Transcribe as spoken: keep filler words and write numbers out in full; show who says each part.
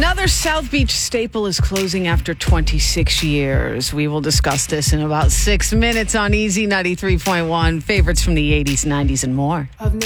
Speaker 1: Another South Beach staple is closing after twenty-six years. We will discuss this in about six minutes on Easy ninety-three point one. Favorites from the eighties, nineties, and more.